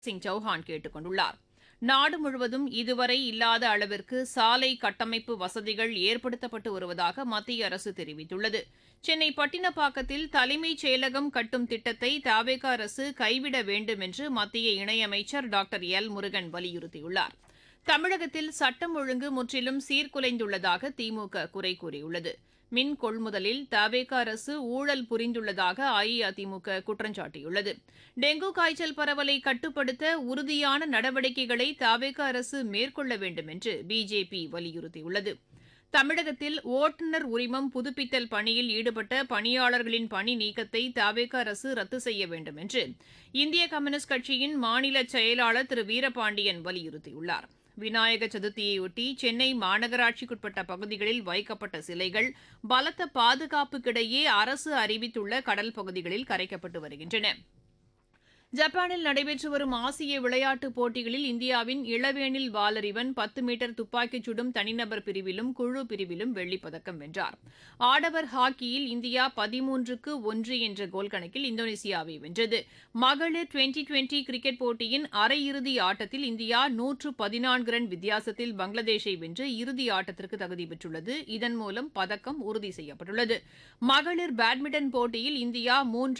சிங் சௌஹான் கேட்டுக் கொண்டுள்ளார். நாடு முழுவதும் இதுவரை இல்லாத அளவிற்கு சாலை கட்டமைப்பு வசதிகள் ஏற்படுத்தப்பட்டு வருவதாக மத்திய அரசு தெரிவித்துள்ளது. சென்னை பட்டினப்பாக்கத்தில் தலைமைச் செயலகம் கட்டும் திட்டத்தை தவேக அரசு கைவிட வேண்டும் என்று மத்திய இணையமைச்சர் டாக்டர் எல் முருகன் வலியுறுத்தியுள்ளார். தமிழகத்தில் சட்டம் ஒழுங்கு முற்றிலும் சீர்குலைந்துள்ளதாக திமுக குறை கூறியுள்ளது. மின் கொள்முதலில் தவேக அரசு ஊழல் புரிந்துள்ளதாக அஇஅதிமுக குற்றம் சாட்டியுள்ளது. டெங்கு காய்ச்சல் பரவலை கட்டுப்படுத்த உறுதியான நடவடிக்கைகளை தவேக அரசு மேற்கொள்ள வேண்டும் என்று பிஜேபி வலியுறுத்தியுள்ளது. தமிழகத்தில் ஓட்டுநர் உரிமம் புதுப்பித்தல் பணியில் ஈடுபட்ட பணியாளர்களின் பணி நீக்கத்தை தவேக அரசு ரத்து செய்ய வேண்டும் என்று இந்திய கம்யூனிஸ்ட் கட்சியின் மாநில செயலாளர் திரு வீரபாண்டியன் வலியுறுத்தியுள்ளார். விநாயக சதுர்த்தியையொட்டி சென்னை மாநகராட்சிக்குட்பட்ட பகுதிகளில் வைக்கப்பட்ட சிலைகள் பலத்த பாதுகாப்புக்கிடையே அரசு அறிவித்துள்ள கடல் பகுதிகளில் கரைக்கப்பட்டு வருகின்றன. ஜப்பானில் நடைபெற்று வரும் ஆசிய விளையாட்டுப் போட்டிகளில் இந்தியாவின் இளவேனில் வாலறிவன் 10 மீட்டர் துப்பாக்கிச் சுடும் தனிநபர் பிரிவிலும் குழு பிரிவிலும் வெள்ளிப்பதக்கம் வென்றார். ஆடவர் ஹாக்கியில் இந்தியா 13-1 என்ற கோல் கணக்கில் இந்தோனேசியாவை வென்றது. மகளிர் டுவெண்டி கிரிக்கெட் போட்டியின் அரையிறுதி ஆட்டத்தில் இந்தியா 114 ரன் வித்தியாசத்தில் பங்களாதேஷை வென்று இறுதி ஆட்டத்திற்கு தகுதி பெற்றுள்ளது. இதன் மூலம் பதக்கம் உறுதி செய்யப்பட்டுள்ளது. மகளிர் பேட்மிண்டன் போட்டியில் இந்தியா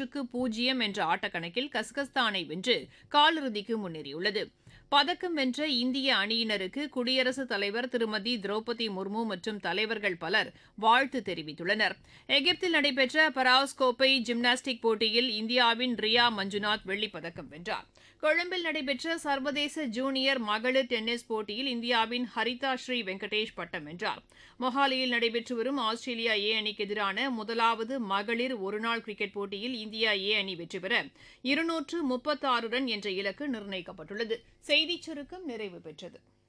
3-0 என்ற ஆட்டக்கணக்கில் கஸ்கஸ்தான் வென்று காலிறுதிக்கு முன்னேறியுள்ளது. பதக்கம் வென்ற இந்திய அணியினருக்கு குடியரசுத் தலைவர் திருமதி திரௌபதி முர்மு மற்றும் தலைவர்கள் பலர் வாழ்த்து தெரிவித்துள்ளனர். எகிப்தில் நடைபெற்ற பராஸ் கோப்பை ஜிம்னாஸ்டிக் போட்டியில் இந்தியாவின் ரியா மஞ்சுநாத் வெள்ளிப்பதக்கம் வென்றார். கொழும்பில் நடைபெற்ற சர்வதேச ஜூனியர் மகளிர் டென்னிஸ் போட்டியில் இந்தியாவின் ஹரிதா ஸ்ரீ வெங்கடேஷ் பட்டம் வென்றார். மொஹாலியில் நடைபெற்று வரும் ஆஸ்திரேலியா ஏ அணிக்கு எதிரான முதலாவது மகளிர் ஒருநாள் கிரிக்கெட் போட்டியில் இந்தியா ஏ அணி வெற்றி பெற 236 ரன் என்ற இலக்கு நிர்ணயிக்கப்பட்டுள்ளது. செய்திச் சுருக்கம் நிறைவு பெற்றது.